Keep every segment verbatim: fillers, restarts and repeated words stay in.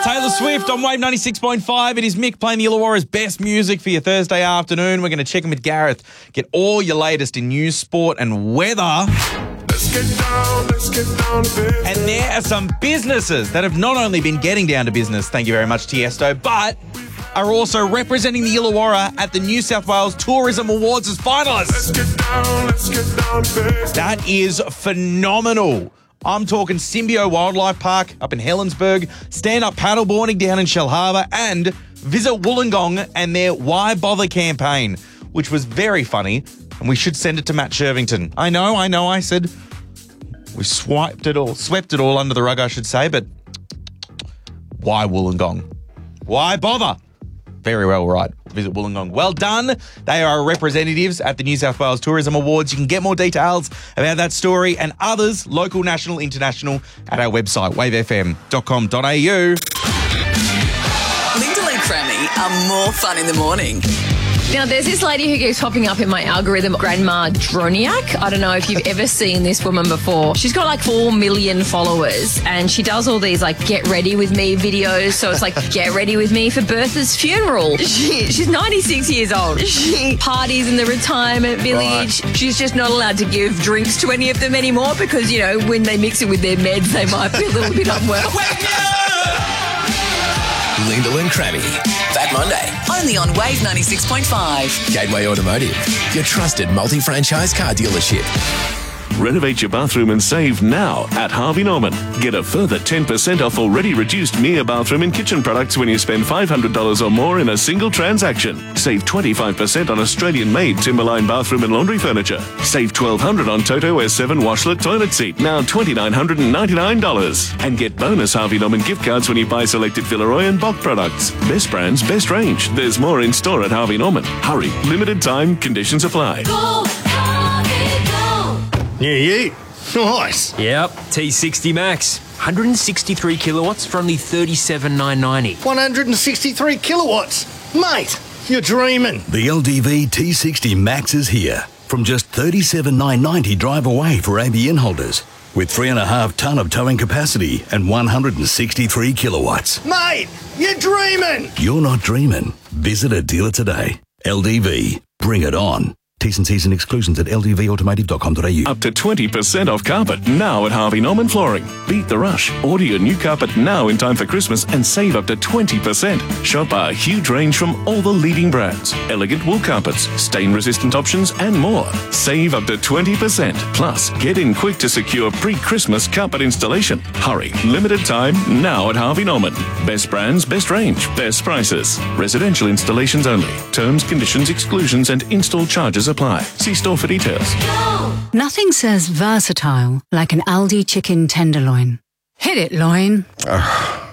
Taylor Swift on Wave ninety-six point five. It is Mick playing the Illawarra's best music for your Thursday afternoon. We're going to check in with Gareth, get all your latest in news, sport and weather. Let's get down, let's get down to business. And there are some businesses that have not only been getting down to business, thank you very much, Tiesto, but are also representing the Illawarra at the New South Wales Tourism Awards as finalists. Let's get down, let's get down to business. That is phenomenal. I'm talking Symbio Wildlife Park up in Helensburgh, stand-up paddleboarding down in Shell Harbour, and visit Wollongong and their Why Bother campaign, which was very funny, and we should send it to Matt Shervington. I know, I know, I said we swiped it all, swept it all under the rug, I should say, but why Wollongong? Why bother? Very well right. Visit Wollongong. Well done. They are representatives at the New South Wales Tourism Awards. You can get more details about that story and others, local, national, international, at our website, wave f m dot com dot a u. Linda and Crammy are more fun in the morning. Now, there's this lady who keeps popping up in my algorithm, Grandma Droniak. I don't know if you've ever seen this woman before. She's got like four million followers and she does all these like get ready with me videos. So it's like get ready with me for Bertha's funeral. She, she's ninety-six years old. She parties in the retirement village. Right. She's just not allowed to give drinks to any of them anymore because, you know, when they mix it with their meds, they might be a little bit unwell. Lyndall and Crammy. That Monday. Only on Wave ninety-six point five. Gateway Automotive, your trusted multi-franchise car dealership. Renovate your bathroom and save now at Harvey Norman. Get a further ten percent off already reduced Mia bathroom and kitchen products when you spend five hundred dollars or more in a single transaction. Save twenty-five percent on Australian-made Timberline bathroom and laundry furniture. Save twelve hundred dollars on Toto S seven washlet toilet seat, now two thousand nine hundred ninety-nine dollars. And get bonus Harvey Norman gift cards when you buy selected Villeroy and Bock products. Best brands, best range. There's more in store at Harvey Norman. Hurry, limited time, conditions apply. Go, Harvey, go. Yeah, yeah. Nice. Yep, T sixty Max. one hundred sixty-three kilowatts for only thirty-seven thousand nine hundred ninety. one hundred sixty-three kilowatts. Mate, you're dreaming. The L D V T sixty Max is here. From just thirty-seven thousand nine hundred ninety drive away for A B N holders. With three and a half tonne of towing capacity and one hundred sixty-three kilowatts. Mate, you're dreaming. You're not dreaming. Visit a dealer today. L D V. Bring it on. T's and C's and exclusions at l d v automotive dot com dot a u. Up to twenty percent off carpet now at Harvey Norman Flooring. Beat the rush. Order your new carpet now in time for Christmas and save up to twenty percent. Shop our huge range from all the leading brands. Elegant wool carpets, stain-resistant options and more. Save up to twenty percent. Plus, get in quick to secure pre-Christmas carpet installation. Hurry. Limited time now at Harvey Norman. Best brands, best range, best prices. Residential installations only. Terms, conditions, exclusions and install charges apply. See store for details. Nothing says versatile like an Aldi chicken tenderloin. Hit it, loin. Uh,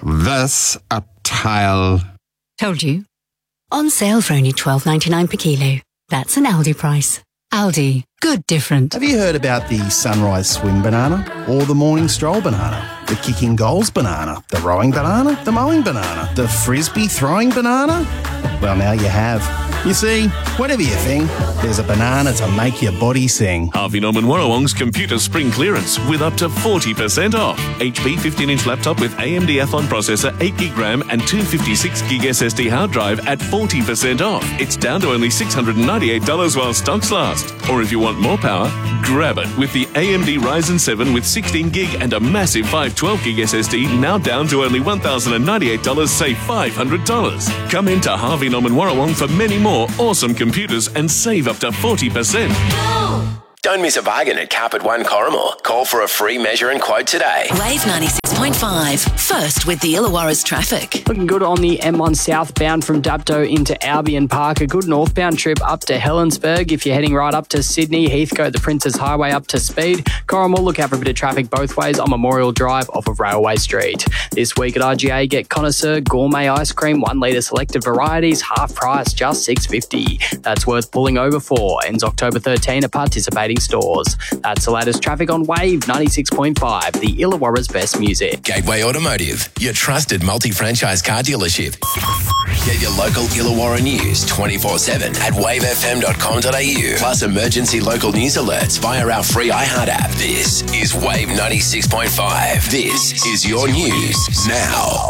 versatile. Told you. On sale for only twelve ninety-nine per kilo. That's an Aldi price. Aldi. Good different. Have you heard about the sunrise swim banana? Or the morning stroll banana? The kicking goals banana? The rowing banana? The mowing banana? The frisbee throwing banana? Well, now you have. You see, whatever you think, there's a banana to make your body sing. Harvey Norman Warrawong's computer spring clearance with up to forty percent off. H P fifteen inch laptop with A M D Athlon processor, eight gig RAM and two fifty-six gig S S D hard drive at forty percent off. It's down to only six hundred ninety-eight dollars while stocks last. Or if you want more power, grab it with the A M D Ryzen seven with sixteen gig and a massive five twelve gig S S D, now down to only one thousand ninety-eight dollars, save five hundred dollars. Come into Harvey Norman Warrawong for many more awesome computers and save up to forty percent. Don't miss a bargain at Carpet One Corrimor. Call for a free measure and quote today. Wave ninety-six point five. First with the Illawarra's traffic. Looking good on the M one southbound from Dapto into Albion Park. A good northbound trip up to Helensburgh. If you're heading right up to Sydney, Heathcote, the Princes Highway up to Speed. Corrimor, look out for a bit of traffic both ways on Memorial Drive off of Railway Street. This week at I G A, get Connoisseur Gourmet Ice Cream, one litre selected varieties, half price, just six dollars fifty. That's worth pulling over for. Ends October thirteenth at participating stores. That's the latest traffic on Wave ninety-six point five, the Illawarra's best music. Gateway Automotive, your trusted multi-franchise car dealership. Get your local Illawarra news twenty-four seven at wave f m dot com dot a u. Plus emergency local news alerts via our free iHeart app. This is Wave ninety-six point five. This is your news now.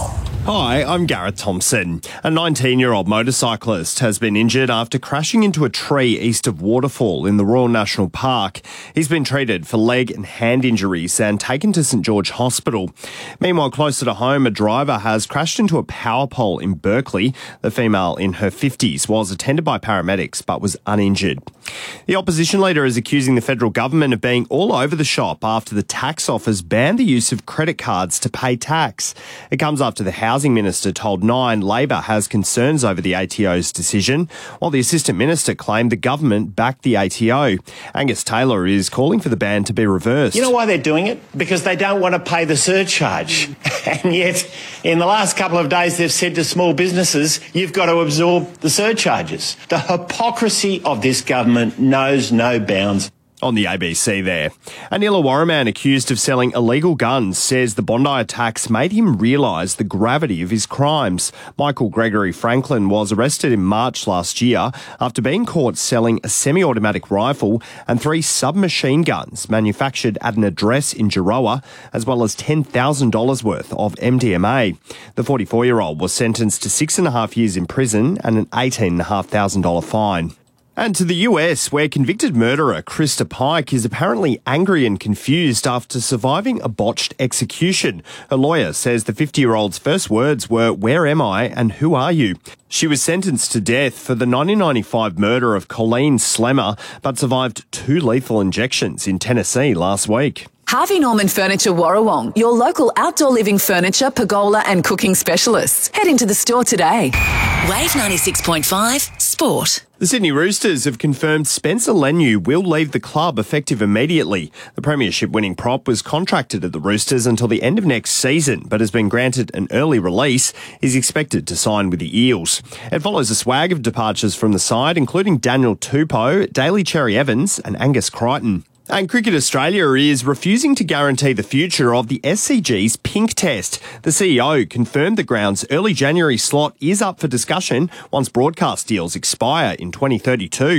Hi, I'm Gareth Thompson. A nineteen-year-old motorcyclist has been injured after crashing into a tree east of Waterfall in the Royal National Park. He's been treated for leg and hand injuries and taken to St George Hospital. Meanwhile, closer to home, a driver has crashed into a power pole in Berkeley. The female in her fifties was attended by paramedics but was uninjured. The opposition leader is accusing the federal government of being all over the shop after the tax office banned the use of credit cards to pay tax. It comes after the Housing Minister told Nine Labor has concerns over the A T O's decision, while the Assistant Minister claimed the government backed the A T O. Angus Taylor is calling for the ban to be reversed. You know why they're doing it? Because they don't want to pay the surcharge. And yet, in the last couple of days, they've said to small businesses, you've got to absorb the surcharges. The hypocrisy of this government knows no bounds. On the A B C there. An Illawarra man accused of selling illegal guns says the Bondi attacks made him realise the gravity of his crimes. Michael Gregory Franklin was arrested in March last year after being caught selling a semi-automatic rifle and three submachine guns manufactured at an address in Jirowa, as well as ten thousand dollars worth of M D M A. The forty-four-year-old was sentenced to six and a half years in prison and an eighteen thousand five hundred dollars fine. And to the U S, where convicted murderer Krista Pike is apparently angry and confused after surviving a botched execution. Her lawyer says the fifty-year-old's first words were, "Where am I and who are you?" She was sentenced to death for the nineteen ninety-five murder of Colleen Slemmer, but survived two lethal injections in Tennessee last week. Harvey Norman Furniture Warrawong, your local outdoor living furniture, pergola and cooking specialists. Head into the store today. Wave ninety-six point five Sport. The Sydney Roosters have confirmed Spencer Leniu will leave the club effective immediately. The premiership-winning prop was contracted at the Roosters until the end of next season, but has been granted an early release. He's expected to sign with the Eels. It follows a swag of departures from the side, including Daniel Tupou, Daly Cherry Evans and Angus Crichton. And Cricket Australia is refusing to guarantee the future of the S C G's Pink Test. The C E O confirmed the ground's early January slot is up for discussion once broadcast deals expire in twenty thirty-two.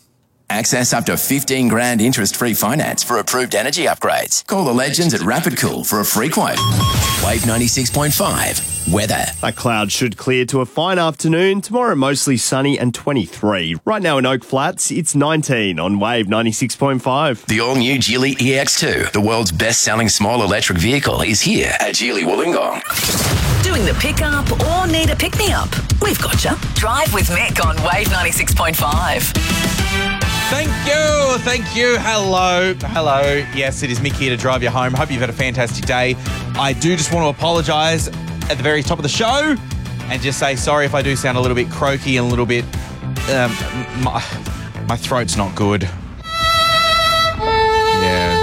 Access up to fifteen grand interest-free finance for approved energy upgrades. Call the legends at Rapid Cool for a free quote. Wave ninety-six point five. Weather. That cloud should clear to a fine afternoon. Tomorrow mostly sunny and twenty-three. Right now in Oak Flats, it's nineteen on Wave ninety-six point five. The all-new Geely E X two, the world's best-selling small electric vehicle, is here at Geely Wollongong. Doing the pick-up or need a pick-me-up? We've got you. Drive with Mick on Wave ninety-six point five. Thank you, thank you. Hello, hello. Yes, it is Mick here to drive you home. Hope you've had a fantastic day. I do just want to apologise at the very top of the show and just say sorry if I do sound a little bit croaky and a little bit... Um, my, my throat's not good. Yeah.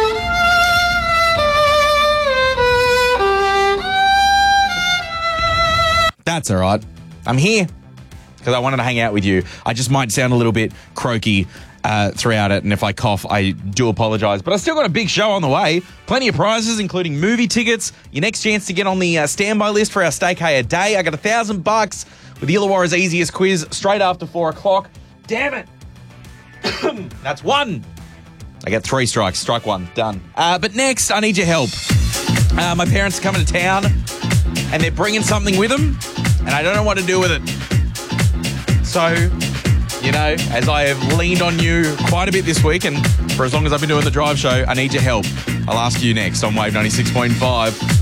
That's all right. I'm here because I wanted to hang out with you. I just might sound a little bit croaky uh, throughout it, and if I cough, I do apologise. But I still got a big show on the way. Plenty of prizes, including movie tickets. Your next chance to get on the uh, standby list for our Staycay a day. I got a thousand bucks with Illawarra's easiest quiz straight after four o'clock. Damn it! That's one. I get three strikes. Strike one. Done. Uh, but next, I need your help. Uh, my parents are coming to town, and they're bringing something with them, and I don't know what to do with it. So, you know, as I have leaned on you quite a bit this week, and for as long as I've been doing the drive show, I need your help. I'll ask you next on Wave ninety-six point five.